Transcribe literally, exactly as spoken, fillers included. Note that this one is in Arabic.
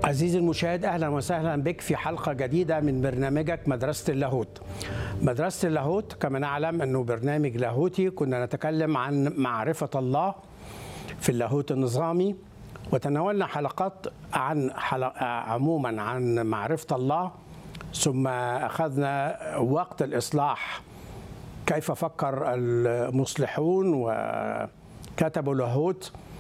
عزيزي المشاهد، أهلا وسهلا بك في حلقة جديدة من برنامجك مدرسة اللاهوت. مدرسة اللاهوت كما نعلم أنه برنامج لاهوتي، كنا نتكلم عن معرفة الله في اللاهوت النظامي، وتناولنا حلقات عن حلق عموما عن معرفة الله، ثم أخذنا وقت الإصلاح، كيف فكر المصلحون وكتبوا لاهوت